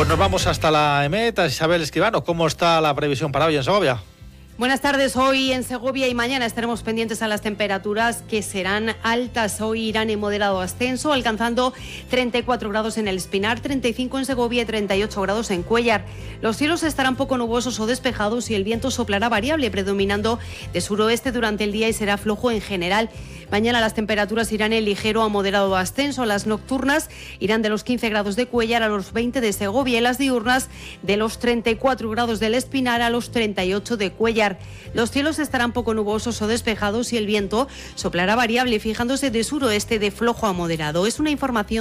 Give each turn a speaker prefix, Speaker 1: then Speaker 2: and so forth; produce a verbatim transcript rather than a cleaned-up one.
Speaker 1: Pues nos vamos hasta la EMET. Isabel Escribano, ¿cómo está la previsión para hoy en Segovia?
Speaker 2: Buenas tardes, hoy en Segovia y mañana estaremos pendientes a las temperaturas que serán altas. Hoy irán en moderado ascenso, alcanzando treinta y cuatro grados en El Espinar, treinta y cinco en Segovia y treinta y ocho grados en Cuéllar. Los cielos estarán poco nubosos o despejados y el viento soplará variable, predominando de suroeste durante el día y será flojo en general. Mañana las temperaturas irán en ligero a moderado ascenso. Las nocturnas irán de los quince grados de Cuéllar a los veinte de Segovia y las diurnas de los treinta y cuatro grados del Espinar a los treinta y ocho de Cuéllar. Los cielos estarán poco nubosos o despejados y el viento soplará variable, fijándose de suroeste de flojo a moderado. Es una información